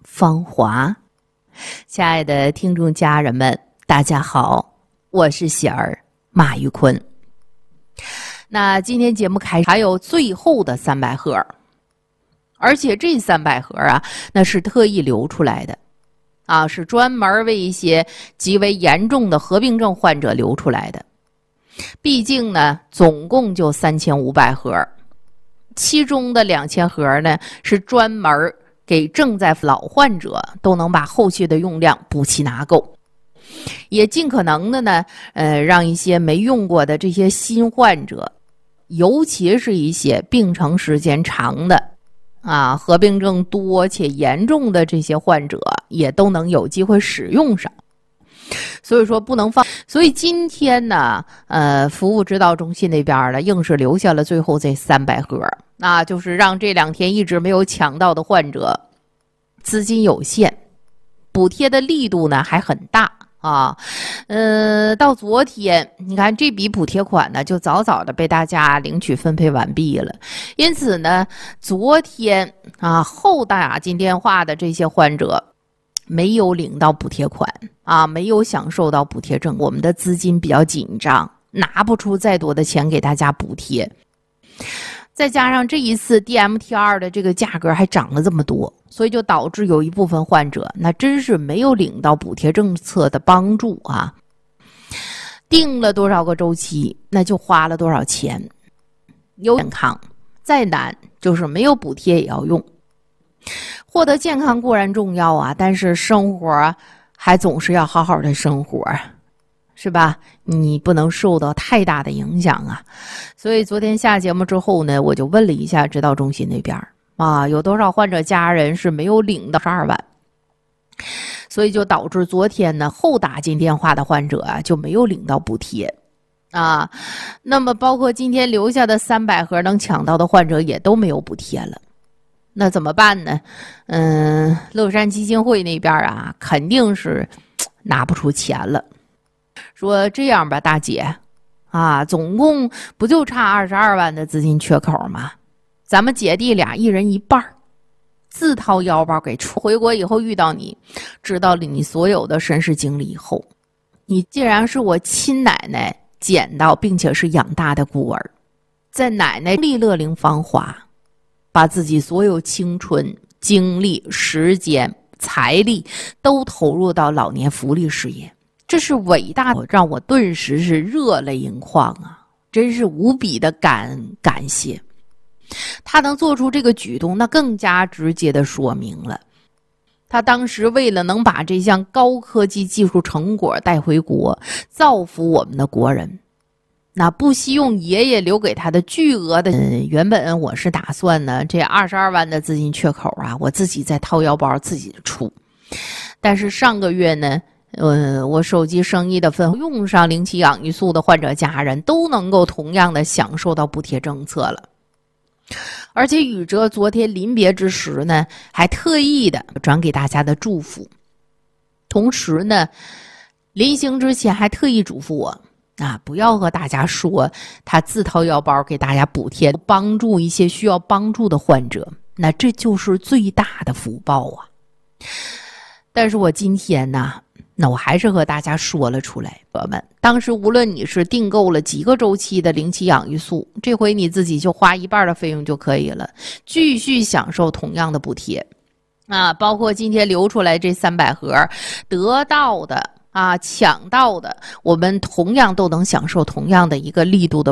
芳华。亲爱的听众家人们，大家好，我是喜儿马玉坤。那今天节目开始还有最后的300盒，而且这300盒啊，那是特意留出来的啊，是专门为一些极为严重的合并症患者留出来的。毕竟呢，总共就3500盒，其中的2000盒呢是专门给正在老患者都能把后续的用量补齐拿够，也尽可能的呢，让一些没用过的这些新患者，尤其是一些病程时间长的啊，合并症多且严重的这些患者，也都能有机会使用上。所以说不能放。所以今天呢，服务指导中心那边呢，硬是留下了最后这300盒，那就是让这2天一直没有抢到的患者，资金有限，补贴的力度呢还很大啊。到昨天，你看这笔补贴款呢，就早早的被大家领取分配完毕了。因此呢，昨天啊后打进电话的这些患者，没有领到补贴款啊，没有享受到补贴证，我们的资金比较紧张，拿不出再多的钱给大家补贴。再加上这一次 DMT2 的这个价格还涨了这么多，所以就导致有一部分患者那真是没有领到补贴政策的帮助啊。定了多少个周期，那就花了多少钱。有健康再难，就是没有补贴也要用。获得健康固然重要啊，但是生活还总是要好好的生活，是吧？你不能受到太大的影响啊。所以昨天下节目之后呢，我就问了一下指导中心那边啊，有多少患者家人是没有领到12万，所以就导致昨天呢后打进电话的患者啊就没有领到补贴啊。那么包括今天留下的300盒能抢到的患者也都没有补贴了。那怎么办呢？乐山基金会那边啊，肯定是拿不出钱了。说这样吧，大姐啊，总共不就差22万的资金缺口吗？咱们姐弟俩一人一半，自掏腰包给出。回国以后遇到你，知道了你所有的身世经历以后，你既然是我亲奶奶捡到并且是养大的孤儿，在奶奶力乐龄芳华，把自己所有青春、精力、时间、财力都投入到老年福利事业，这是伟大的，让我顿时是热泪盈眶啊！真是无比的感谢。他能做出这个举动，那更加直接的说明了，他当时为了能把这项高科技技术成果带回国，造福我们的国人，那不惜用爷爷留给他的巨额的，原本我是打算呢，这22万的资金缺口啊，我自己再掏腰包自己出。但是上个月呢，我手机生意的分用上零期养育素的患者家人都能够同样的享受到补贴政策了。而且宇哲昨天临别之时呢，还特意的转给大家的祝福，同时呢，临行之前还特意嘱咐我啊，不要和大家说他自掏腰包给大家补贴，帮助一些需要帮助的患者，那这就是最大的福报啊。但是我今天呢，那我还是和大家说了出来，朋友们，当时无论你是订购了几个周期的零期养育素，这回你自己就花一半的费用就可以了，继续享受同样的补贴啊，包括今天留出来这300盒得到的啊，抢到的，我们同样都能享受同样的一个力度的